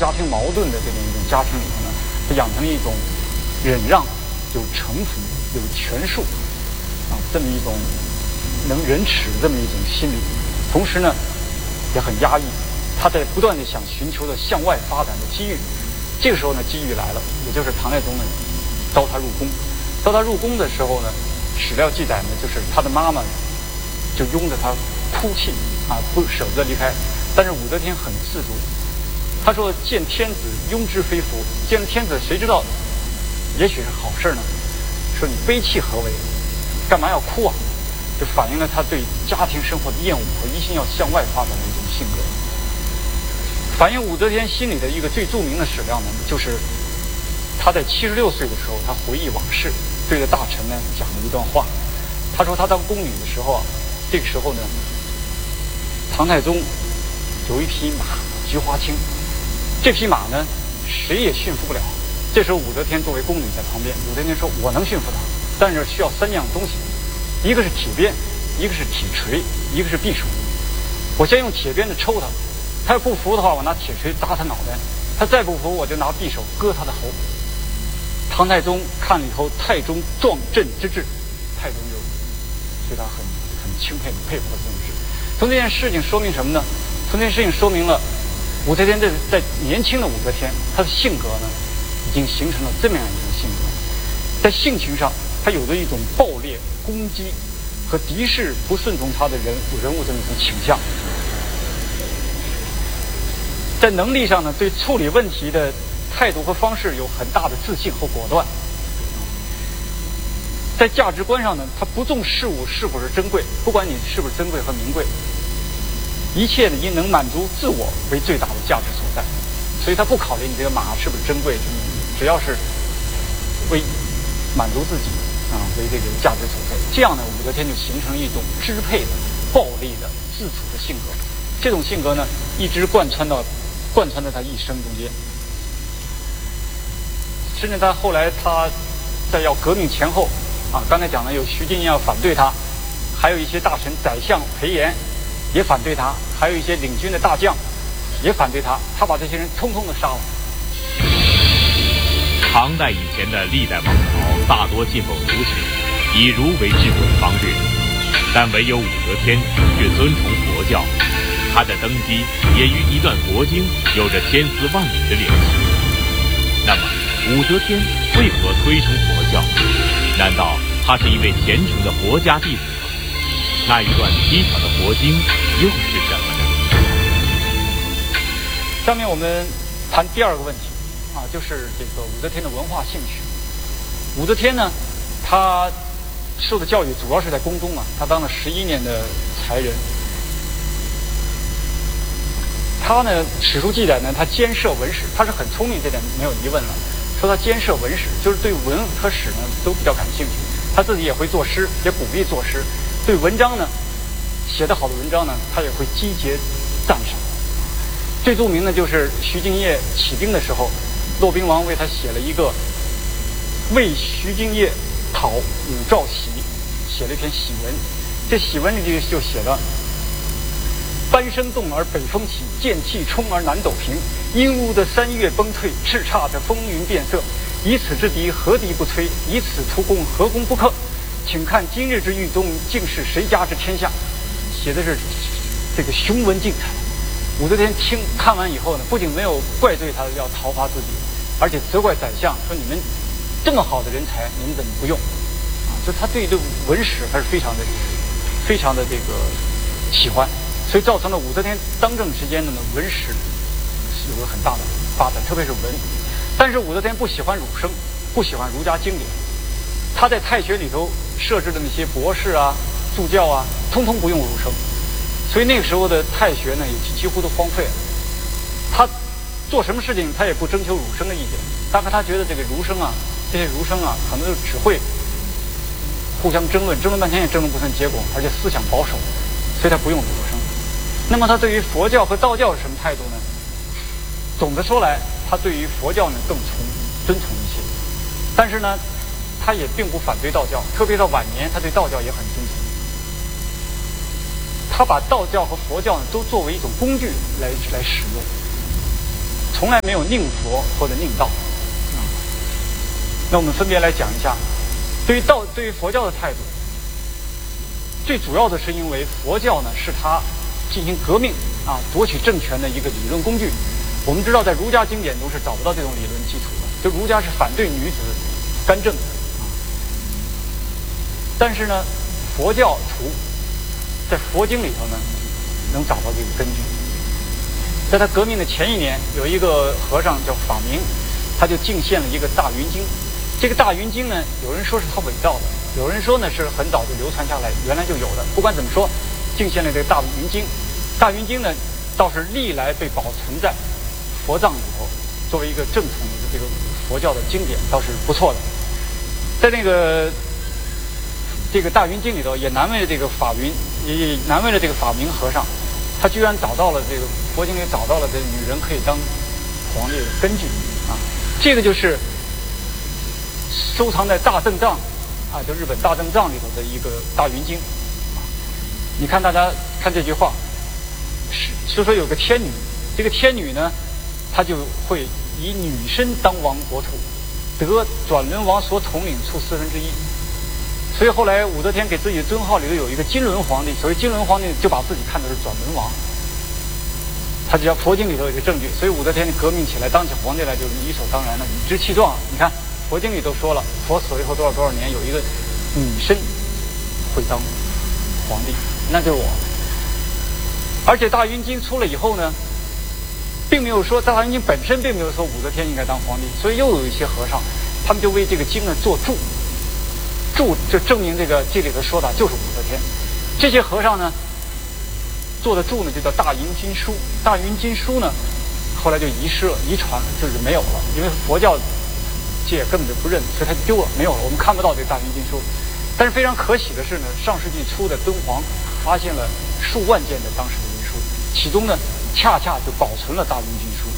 家庭矛盾的这么一种家庭里头呢，他养成了一种忍让、有城府、有权术这么一种能忍耻的这么一种心理，同时呢也很压抑，他在不断的想寻求的向外发展的机遇。这个时候呢，机遇来了，也就是唐太宗呢招他入宫。招他入宫的时候呢，史料记载呢，就是他的妈妈就拥着他哭泣不舍得离开。但是武则天很自足，他说见天子庸之非福，见了天子谁知道也许是好事呢，说你悲泣何为，干嘛要哭啊，就反映了他对家庭生活的厌恶和一心要向外发展的一种性格。反映武则天心里的一个最著名的史料呢，就是他在76岁的时候，他回忆往事，对着大臣呢讲了一段话。他说他当宫女的时候这个时候呢，唐太宗有一匹马菊花青，这匹马呢谁也驯服不了。这时候武则天作为宫女在旁边，武则天说我能驯服他，但是需要3样东西，一个是铁鞭，一个是铁锤，一个是匕首。我先用铁鞭子抽他，他要不服的话，我拿铁锤砸他脑袋；他再不服，我就拿匕首割他的喉。唐太宗看了以后，太宗壮镇之志，太宗就对他很钦佩，佩服他这种事。从这件事情说明什么呢？从这件事情说明了武则天在年轻的武则天，她的性格呢，已经形成了这么样一种性格。在性情上，她有着一种暴烈、攻击和敌视不顺从她的人物这么一种倾向。在能力上呢，对处理问题的态度和方式有很大的自信和果断。在价值观上呢，他不重事物是否是珍贵，不管你是不是珍贵和名贵，一切呢以能满足自我为最大的价值所在。所以他不考虑你这个马是不是珍贵，只要是为满足自己为这个价值所在。这样呢，武则天就形成一种支配的、暴力的、自主的性格。这种性格呢，一直贯穿在他一生中间。甚至他后来在要革命前后刚才讲的有徐敬业要反对他，还有一些大臣宰相裴炎也反对他，还有一些领军的大将也反对他，他把这些人通通的杀了。 唐代以前的历代王朝大多信奉儒学，以儒为治国的方略，但唯有武则天却尊崇佛教，她的登基也与一段佛经有着千丝万缕的联系。那么武则天为何推崇佛教？难道她是一位虔诚的佛家弟子吗？那一段蹊跷的佛经又是什么呢？ 下面我们谈第二个问题就是这个武则天的文化兴趣。武则天呢，她受的教育主要是在宫中她当了11年的才人。她呢，史书记载呢，她兼涉文史，她是很聪明，这点没有疑问了。说她兼涉文史，就是对文和史呢都比较感兴趣。她自己也会作诗，也鼓励作诗。对文章呢，写得好的文章呢，她也会积极赞赏。最著名的就是徐敬业起兵的时候，骆宾王为他写了一个为徐敬业讨武曌檄，写了一篇檄文。这檄文里就写了：班声动而北风起，剑气冲而南斗平。阴乌的3月崩退，叱咤的风云变色。以此之敌，何敌不摧？以此图功，何功不克？请看今日之狱中，竟是谁家之天下？写的是这个雄文精彩。武则天看完以后呢，不仅没有怪罪他要讨伐自己，而且责怪宰相说：“你们这么好的人才，你们怎么不用？”就他对这个文史还是非常的这个喜欢，所以造成了武则天当政时间的呢，文史有个很大的发展，特别是文。但是武则天不喜欢儒生，不喜欢儒家经典，他在太学里头设置的那些博士助教通通不用儒生。所以那个时候的太学呢，也几乎都荒废了。他做什么事情，他也不征求儒生的意见。大概他觉得这些儒生可能就只会互相争论半天也争论不出结果，而且思想保守，所以他不用儒生。那么他对于佛教和道教是什么态度呢？总的说来，他对于佛教呢更尊崇一些，但是呢，他也并不反对道教，特别到晚年，他对道教也很尊崇。他把道教和佛教呢都作为一种工具来使用。 从来没有佞佛或者佞道。那我们分别来讲一下，对于佛教的态度，最主要的是因为佛教呢是他进行革命夺取政权的一个理论工具。我们知道在儒家经典中是找不到这种理论基础的，就儒家是反对女子干政的但是呢佛教徒在佛经里头呢能找到这个根据。在他革命的前一年，有一个和尚叫法明，他就进献了一个大云经。这个大云经呢，有人说是他伪造的，有人说呢是很早就流传下来，原来就有的。不管怎么说，进献了这个大云经。大云经呢，倒是历来被保存在佛藏里头，作为一个正统的这个佛教的经典，倒是不错的。在这个大云经里头，也难为这个法云，也难为了这个法明和尚，他居然找到了这个佛经里找到了这女人可以当皇帝的根据这个就是收藏在大正藏就日本大正藏里头的一个大云经你看大家看这句话，说有个天女，这个天女呢，她就会以女身当王国土，得转轮王所统领处1/4。所以后来武则天给自己的尊号里头有一个金轮皇帝，所谓金轮皇帝就把自己看作是转轮王。他只要佛经里头有一个证据，所以武则天革命起来当起皇帝来就是理所当然的，理直气壮。你看佛经里都说了，佛死以后多少年有一个女身会当皇帝，那就是我。而且大云经出了以后呢，并没有说大云经本身并没有说武则天应该当皇帝，所以又有一些和尚，他们就为这个经呢做注，就证明这里头说的就是武则天。这些和尚呢做的注呢就叫大云经书。大云经书呢后来就遗失了，遗传了，就是没有了，因为佛教界根本就不认，所以它就丢了，没有了，我们看不到这大云经书。但是非常可喜的是呢，上世纪初的敦煌发现了数万件的当时的云书，其中呢恰恰就保存了大云经书。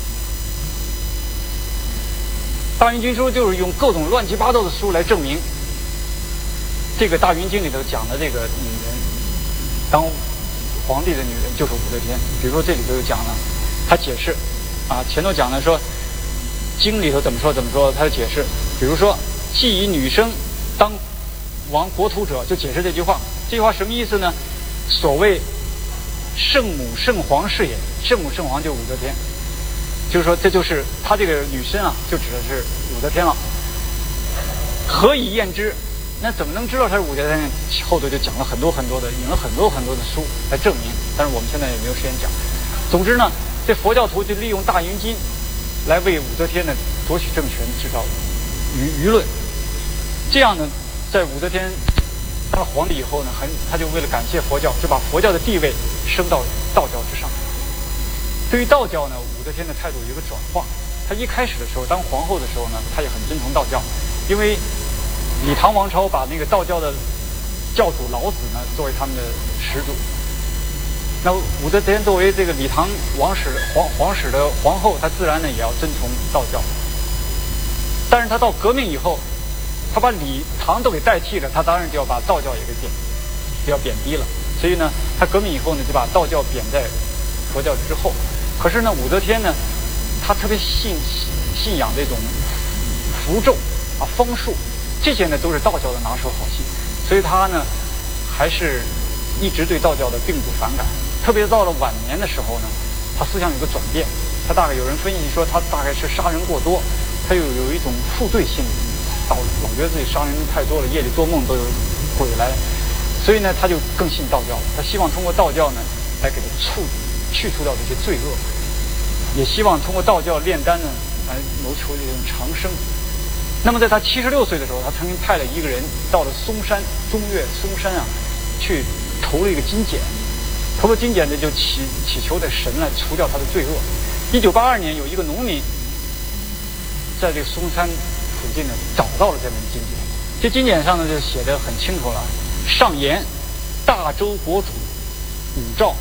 大云经书就是用各种乱七八糟的书来证明这个大云经里头讲的这个女人当皇帝的女人就是武则天。比如说这里头就讲了，他解释前头讲的说经里头怎么说，他就解释，比如说既以女生当王国土者，就解释这句话。这句话什么意思呢？所谓圣母圣皇是也，圣母圣皇就是武则天，就是说这就是他这个女身就指的是武则天了。何以验之？那怎么能知道他是武则天？后头就讲了很多的，引了很多的书来证明，但是我们现在也没有时间讲。总之呢，这佛教徒就利用大云经来为武则天呢夺取政权制造舆论。这样呢，在武则天当了皇帝以后呢，他就为了感谢佛教，就把佛教的地位升到道教之上。对于道教呢，武则天的态度有一个转化。她一开始的时候当皇后的时候呢，她也很尊崇道教，因为李唐王朝把那个道教的教主老子呢作为他们的始祖。那武则天作为这个李唐皇室的皇后，她自然呢也要尊崇道教。但是她到革命以后，她把李唐都给代替了，她当然就要把道教也给贬低了。所以呢，她革命以后呢，就把道教贬在佛教之后。可是呢，武则天呢，她特别信仰这种符咒方术，这些呢都是道教的拿手好戏，所以她呢还是一直对道教的并不反感。特别到了晚年的时候呢，她思想有个转变。她大概有人分析说，她大概是杀人过多，她有一种负罪心理，老觉得自己杀人太多了，夜里做梦都有鬼来，所以呢，她就更信道教了。她希望通过道教呢来给她去除掉这些罪恶，也希望通过道教炼丹呢来谋求这种长生。那么在他76岁的时候，他曾经派了一个人到了中岳嵩山去投了一个金简，投了金简呢就祈求的神来除掉他的罪恶。1982年有一个农民在这个嵩山附近呢找到了这本金简，这金简上呢就写得很清楚了，上言大周国主武曌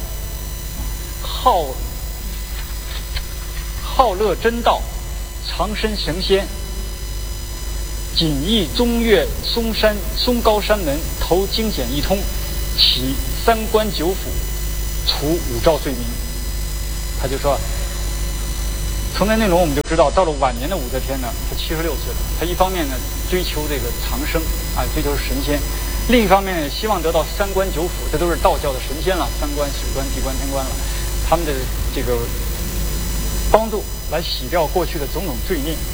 好乐真道，长身神仙，锦衣中岳嵩高山门，投经简一通，起3关9府，除武曌罪名。他就说从那内容我们就知道，到了晚年的武则天呢，她76岁了。她一方面呢追求这个长生啊，追求神仙；另一方面呢，希望得到三官九府，这都是道教的神仙了，三官、水官、地官、天官了，他们的这个帮助来洗掉过去的种种罪孽。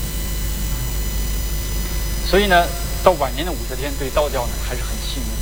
所以呢，到晚年的武则天对道教呢还是很信任。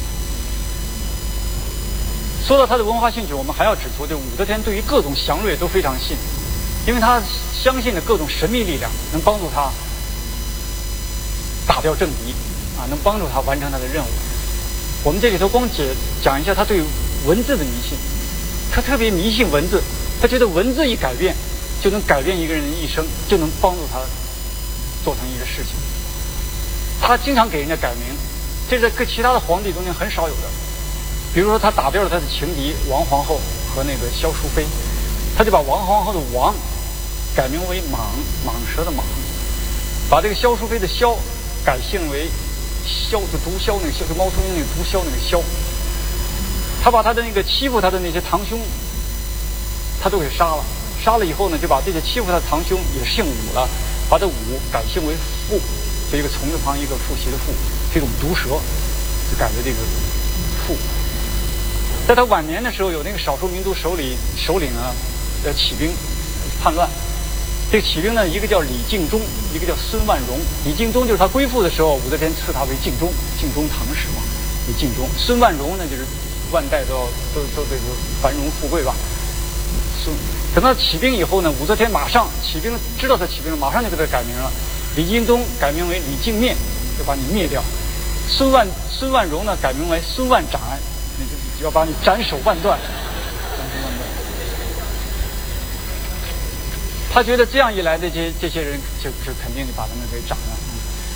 说到她的文化兴趣，我们还要指出，这武则天对于各种祥瑞都非常信，因为她相信的各种神秘力量能帮助她打掉政敌啊，能帮助她完成她的任务。我们这里头光讲一下她对文字的迷信，她特别迷信文字，她觉得文字一改变就能改变一个人的一生，就能帮助他做成一个事情。他经常给人家改名，这是跟其他的皇帝中间很少有的。比如说他打掉了他的情敌王皇后和那个萧淑妃，他就把王皇后的王改名为蟒，蟒蛇的蟒，把这个萧淑妃的萧改姓为萧，就毒枭那个枭，就猫头鹰那个毒枭那个枭。他把他的那个欺负他的那些堂兄他都给杀了，杀了以后呢，就把这些欺负他的堂兄也姓武了，把这武改姓为傅，就一个虫字旁一个复习的复，这种毒蛇就改为这个傅。在他晚年的时候，有那个少数民族首领啊，起兵叛乱。这个起兵呢，一个叫李敬忠，一个叫孙万荣。李敬忠就是他归附的时候，武则天赐他为敬忠，敬忠堂使嘛。李敬忠，孙万荣呢，就是万代都这个繁荣富贵吧。等他起兵以后呢，武则天马上起兵，知道他起兵了，马上就给他改名了。李敬忠改名为李敬灭，就把你灭掉。孙万荣呢，改名为孙万斩，就要把你斩首万段。他觉得这样一来，这些人就肯定把他们给斩了。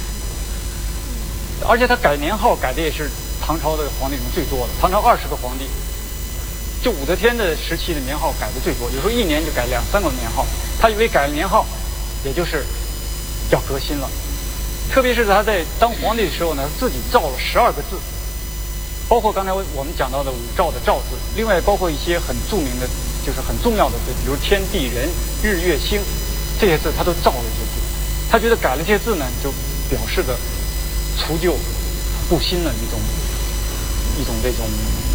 而且他改年号改的也是唐朝的皇帝中最多的，唐朝20个皇帝，就武则天的时期的年号改的最多，有时候一年就改2-3个年号。他以为改了年号，也就是要革新了。特别是他在当皇帝的时候呢，自己造了12个字，包括刚才我们讲到的武曌的曌字，另外包括一些很著名的，就是很重要的字，比如天地人、日月星这些字，他都造了一些字。他觉得改了这些字呢，就表示着除旧布新的一种这种，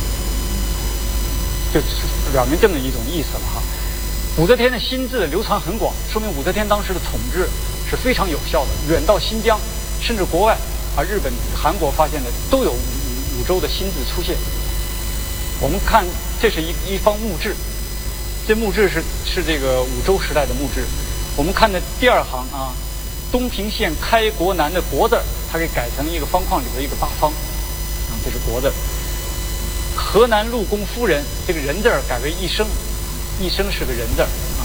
就表明这么一种意思了哈。武则天的新字流传很广，说明武则天当时的统治是非常有效的，远到新疆，甚至国外啊，日本、韩国发现的都有武周的新字出现。我们看，这是一方墓志，这墓志是这个武周时代的墓志。我们看的第2行啊，东平县开国南的国字，它给改成一个方框里的一个八方啊，这是国字。河南陆公夫人，这个人字改为一生，一生是个人字啊。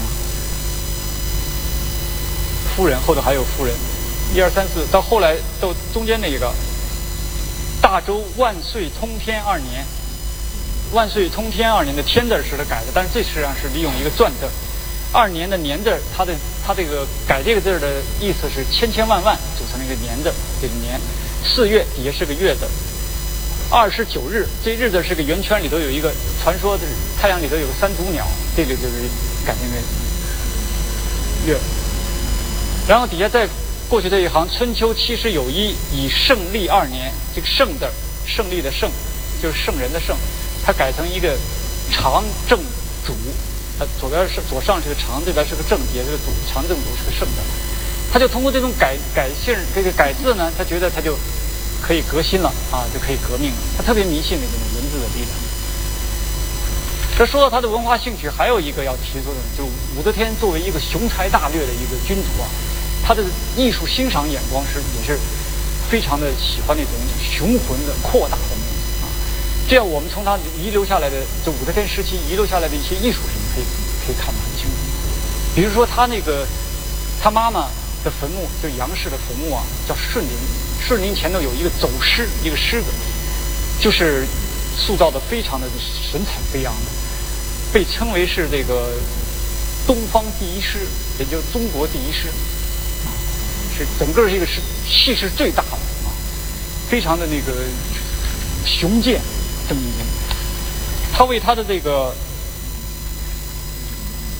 夫人后头还有夫人，1、2、3、4，到后来到中间那个大周万岁通天2年，万岁通天2年的天字是他改的，但是这实际上是利用一个篆字。2年的年字，他这个改这个字的意思是千千万万组成了一个年字，这个年。4月底下是个月字。29日，这日字是个圆圈，里头有一个传说的太阳里头有个3足鸟，这个就是改成为月。然后底下再过去这一行，春秋70有1，以胜历2年，这个胜字，胜利的胜，就是圣人的圣，它改成一个长正主，它左上是个长，这边是个正，底下是个主，长正主是个圣字。他就通过这种改姓，这个改字呢，他觉得他就可以革新了啊，就可以革命了。他特别迷信那种文字的力量。这说到他的文化兴趣，还有一个要提出的，就是武则天作为一个雄才大略的一个君主啊，他的艺术欣赏眼光也是非常的喜欢那种雄浑的、扩大的那种啊。这样我们从他遗留下来的，就武则天时期遗留下来的一些艺术品，可以看得很清楚。比如说他妈妈的坟墓，就杨氏的坟墓啊，叫顺陵。顺陵前头有一个走狮，一个狮子，就是塑造的非常的神采飞扬的，被称为是这个东方第一狮，也就是中国第一狮啊，是整个这个是气势最大的啊，非常的那个雄健这么一个。他为他的这个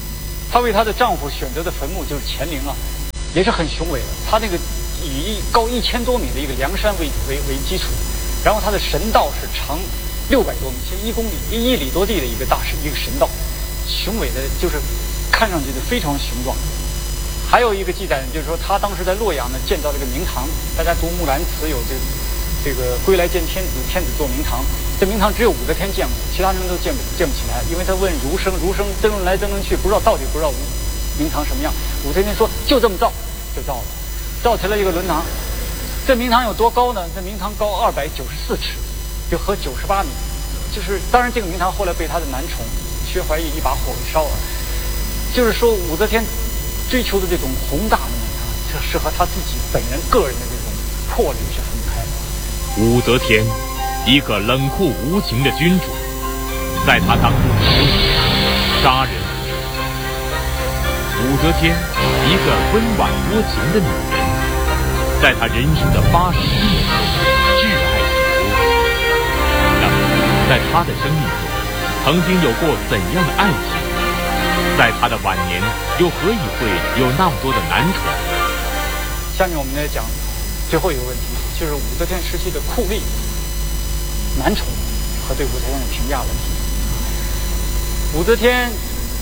她为她的丈夫选择的坟墓就是乾陵啊，也是很雄伟的。她那个以高1000多米的一个梁山为基础，然后它的神道是长600多米，其实1公里1里多地的一个神道，雄伟的，就是看上去就非常雄壮。还有一个记载呢，就是说他当时在洛阳呢建造了一个明堂，大家读《木兰辞》有这个归来见天子，天子坐明堂。这明堂只有武则天见过，其他人都建不起来，因为他问儒生争论来争论去，到底不知道明堂什么样。武则天说就这么造，就造了，造成了一个轮堂。这明堂有多高呢？这明堂高294尺，就合98米。就是当然这个明堂后来被他的男宠薛怀义一把火给烧了。就是说武则天追求的这种宏大的明堂，这是和他自己本人个人的这种魄力是分开的。 武则天，一个冷酷无情的君主，在她当中杀人无数。武则天，一个温婉多情的女人，在她人生的81年中挚爱许多。那么，在她的生命中，曾经有过怎样的爱情？在他的晚年，又何以会有那么多的男宠？ 下面我们来讲最后一个问题，就是武则天时期的酷吏、男宠和对武则天的评价问题。武则天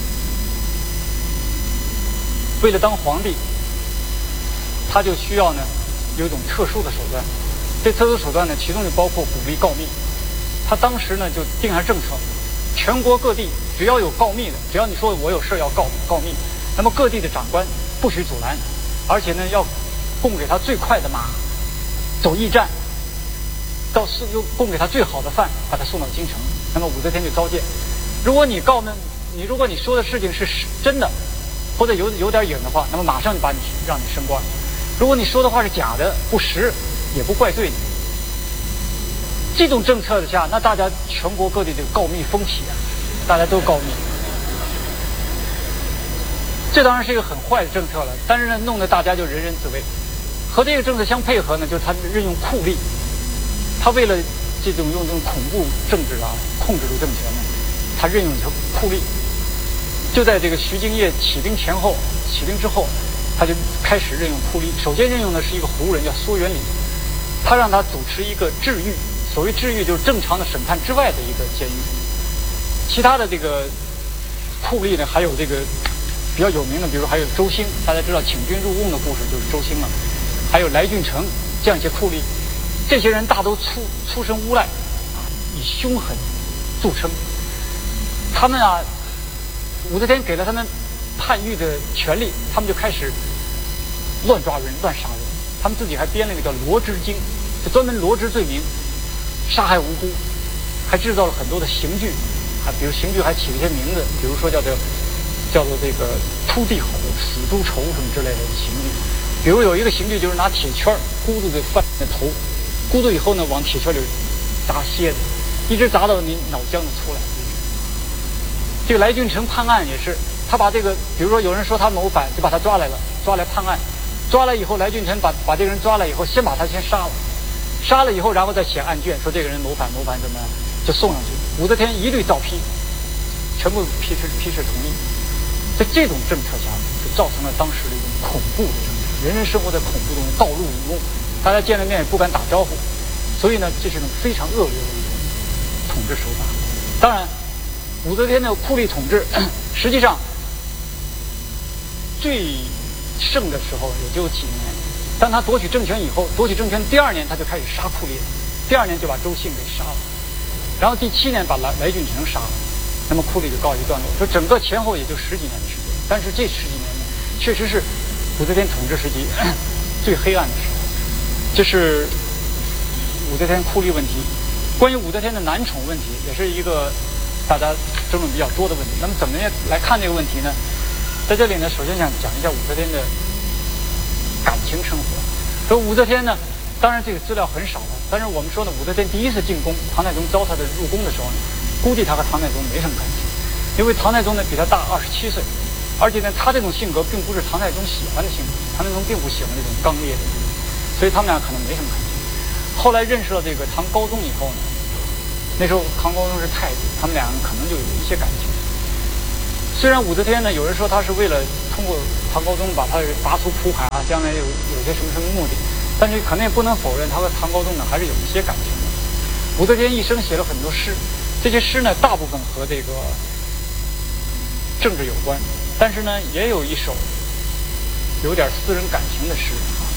为了当皇帝，他就需要呢有一种特殊的手段。这特殊手段呢，其中就包括鼓励告密。他当时呢就定下政策，全国各地只要有告密的，只要你说我有事要告密，那么各地的长官不许阻拦，而且呢要供给他最快的马，走驿站，又供给他最好的饭，把他送到京城。那么武则天就召见，如果你如果你说的事情是真的，或者有点影的话，那么马上就让你升官；如果你说的话是假的不实，也不怪罪你。这种政策下，那大家全国各地这个告密风起啊，大家都告密。这当然是一个很坏的政策了，但是呢，弄得大家就人人自危。和这个政策相配合呢，就是他任用酷吏，他为了用这种恐怖政治啊控制住政权呢，他任用酷吏。就在这个徐敬业起兵之后，他就开始任用酷吏。首先任用的是一个胡人叫缩元礼，他让他主持一个治狱。所谓治狱就是正常的审判之外的一个监狱。其他的这个酷吏呢，还有这个比较有名的，比如还有周兴，大家知道请君入瓮的故事就是周兴了，还有来俊丞这样一些酷吏。这些人大都出身无赖啊，以凶狠著称。他们啊，武则天给了他们判狱的权利，他们就开始乱抓人、乱杀人。他们自己还编了一个叫罗织经，就专门罗织罪名，杀害无辜，还制造了很多的刑具，比如刑具还起了一些名字，比如说叫做这个突地吼、死猪仇什么之类的刑具。比如有一个刑具就是拿铁圈箍住这犯人的头，箍住以后呢，往铁圈里砸蝎子，一直砸到你脑浆子出来。这个来俊丞判案也是，他把这个，比如说有人说他谋反，就把他抓来判案，抓来以后，来俊丞把这个人抓来以后，先把他杀了。杀了以后，然后再写案卷，说这个人谋反怎么样，就送上去。武则天一律照批，全部批示同意。在这种政策下，就造成了当时的一种恐怖的政策，人人生活在恐怖中，道路无功，大家见了面也不敢打招呼。所以呢，这是一种非常恶劣的一种统治手法。当然，武则天的酷吏统治，实际上最盛的时候也就几年。当他夺取政权以后，夺取政权第2年他就开始杀酷吏了，第2年就把周兴给杀了，然后第7年把来俊丞杀了，那么酷吏就告一段落。说整个前后也就10几年的时间，但是这10几年呢，确实是武则天统治时期最黑暗的时候。这是武则天酷吏问题。关于武则天的男宠问题，也是一个大家争论比较多的问题。那么怎么来看这个问题呢？在这里呢，首先想讲一下武则天的感情生活。说武则天呢，当然这个资料很少了，但是我们说呢，武则天第一次进宫，唐太宗召她的入宫的时候呢，估计她和唐太宗没什么感情，因为唐太宗呢比她大27岁，而且呢她这种性格并不是唐太宗喜欢的性格，唐太宗并不喜欢这种刚烈的人，所以他们俩可能没什么感情。后来认识了这个唐高宗以后呢，那时候唐高宗是太子，他们两个可能就有一些感情。 虽然武则天呢，有人说他是为了通过唐高宗把他拔出苦海啊，将来有些什么什么目的，但是可能也不能否认他和唐高宗呢还是有一些感情的。武则天一生写了很多诗，这些诗呢大部分和这个政治有关，但是呢也有一首有点私人感情的诗。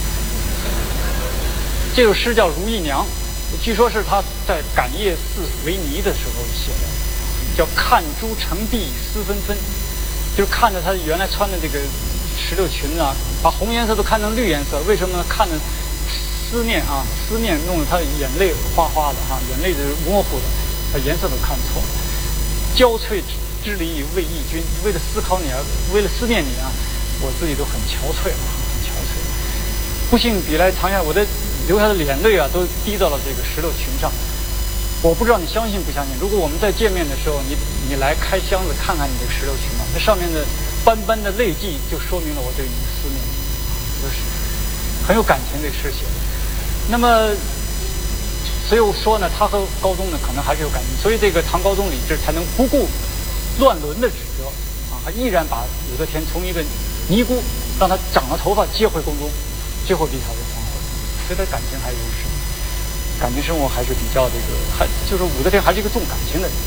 这首诗叫《如意娘》，据说是他在感业寺为尼的时候写的，叫看朱成碧丝纷纷，就是看着他原来穿的这个石榴裙啊，把红颜色都看成绿颜色，为什么呢？看着思念弄得他眼泪哗哗的啊，眼泪是模糊的，把颜色都看错了。娇翠之离为忆君，为了思考你啊，为了思念你啊，我自己都很憔悴啊，很憔悴。不幸比来唐下，我的流下的眼泪啊，都滴到了这个石榴裙上。我不知道你相信不相信，如果我们在见面的时候，你来开箱子看看你这个石榴裙嘛，那上面的斑斑的泪迹就说明了我对你的思念，就是很有感情这诗写的。那么所以我说呢，他和高宗呢可能还是有感情，所以这个唐高宗李治才能不顾乱伦的指责啊，他毅然把武则天从一个尼姑让她长了头发接回宫中，最后立她为皇后，所以他感情还是深，感情生活还是比较这个，还就是武则天还是一个重感情的人。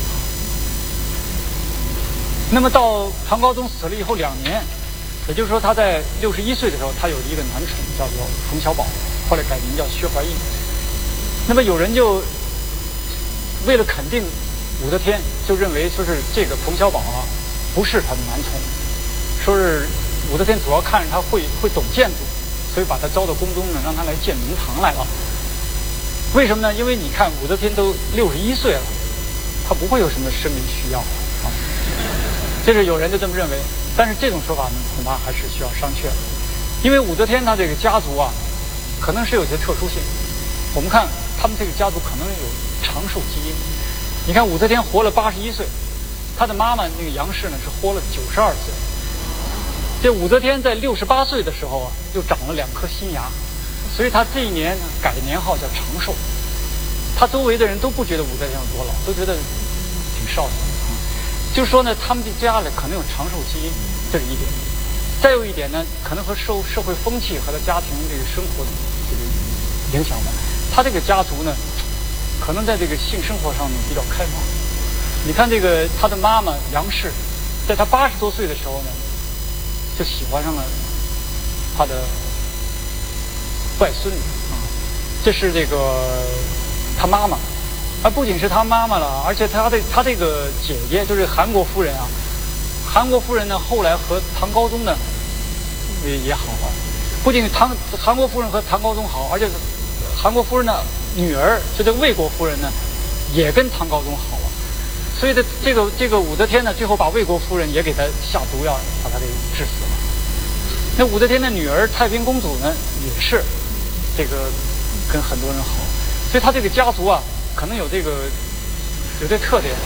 那么到唐高宗死了以后2年，也就是说他在61岁的时候，他有一个男宠叫做冯小宝，后来改名叫薛怀义。那么有人就为了肯定武则天，就认为说是这个冯小宝啊不是他的男宠，说是武则天主要看着他会懂建筑，所以把他招到宫中呢，让他来建明堂来了。为什么呢？因为你看武则天都61岁了，她不会有什么生理需要啊。这是有人就这么认为，但是这种说法呢，恐怕还是需要商榷的。因为武则天她这个家族啊，可能是有些特殊性。我们看他们这个家族可能有长寿基因。你看武则天活了81岁，她的妈妈那个杨氏呢是活了92岁。这武则天在68岁的时候啊，又长了2颗新牙，所以她这一年改的年号叫长寿。她周围的人都不觉得武则天有多老，都觉得挺少的。就是说呢，他们这家里可能有长寿基因，这是一点。再有一点呢，可能和社会风气和他家庭这个生活的这个影响吧。他这个家族呢，可能在这个性生活上呢比较开放。你看这个他的妈妈杨氏，在他80多岁的时候呢，就喜欢上了他的外孙女啊，这是这个他妈妈。不仅是他妈妈了，而且他这个姐姐就是韩国夫人啊。韩国夫人呢，后来和唐高宗呢也好啊。不仅韩国夫人和唐高宗好，而且韩国夫人的女儿，就这魏国夫人呢，也跟唐高宗好了。所以这个武则天呢，最后把魏国夫人也给他下毒药，把他给治死了。那武则天的女儿太平公主呢，也是这个跟很多人好，所以他这个家族啊。可能有这特点，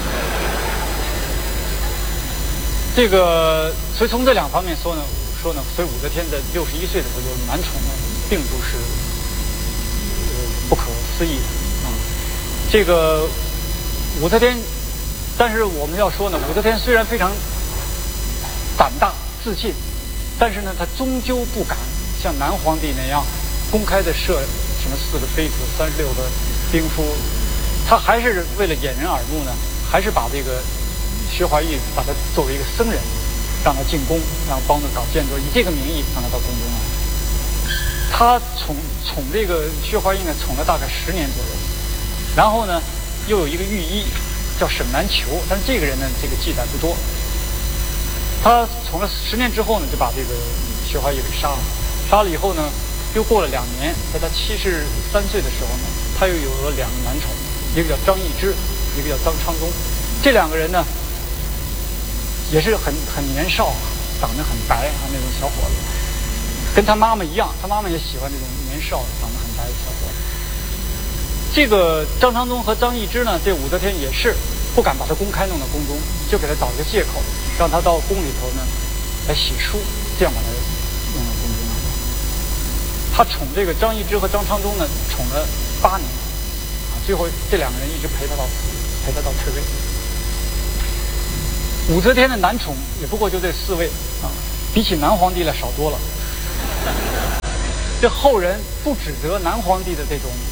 这个所以从这2方面说呢，所以武则天在61岁的时候有男宠呢，并不是不可思议的啊。这个武则天，但是我们要说呢，武则天虽然非常胆大自信，但是呢，她终究不敢像南皇帝那样公开的设什么4个妃子、36个兵夫。他还是为了掩人耳目呢，还是把这个薛怀义把他作为一个僧人，让他进宫，然后帮他搞建筑，以这个名义让他到宫中来。他宠这个薛怀义呢，宠了大概10年左右。然后呢，又有一个御医叫沈南求，但是这个人呢，这个记载不多。他宠了10年之后呢，就把这个薛怀义给杀了。杀了以后呢，又过了2年，在他73岁的时候呢，他又有了2个男宠。一个叫张易之，一个叫张昌宗，这2个人呢，也是很年少，长得很白啊那种小伙子，跟他妈妈一样，他妈妈也喜欢这种年少长得很白的小伙子。这个张昌宗和张易之呢，这武则天也是不敢把他公开弄到宫中，就给他找一个借口，让他到宫里头呢来写书，这样把他弄到宫中来。他宠这个张易之和张昌宗呢，宠了8年。最后这2个人一直陪他到死，陪他到退位。 武则天的男宠也不过就这4位啊，比起南皇帝来少多了。这后人不指责南皇帝的这种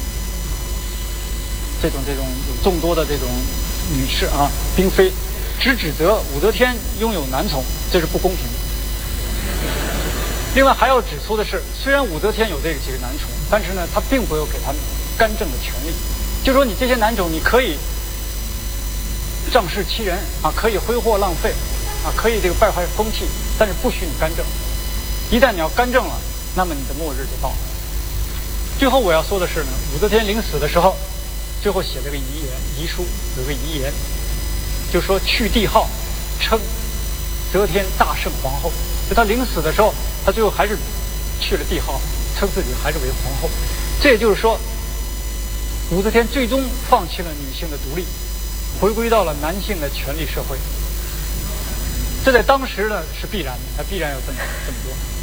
众多的这种女士啊嫔妃，只指责武则天拥有男宠，这是不公平的。另外还要指出的是，虽然武则天有这几个男宠，但是呢，她并没有给他们干政的权利。就说你这些男宠，你可以仗势欺人啊，可以挥霍浪费啊，可以这个败坏风气，但是不许你干政。一旦你要干政了，那么你的末日就到了。最后我要说的是呢，武则天临死的时候，最后写了个遗书，有个遗言，就说去帝号，称则天大圣皇后。就她临死的时候，她最后还是去了帝号，称自己还是为皇后。这也就是说，武则天最终放弃了女性的独立，回归到了男性的权力社会。这在当时呢是必然的，她必然要这么做。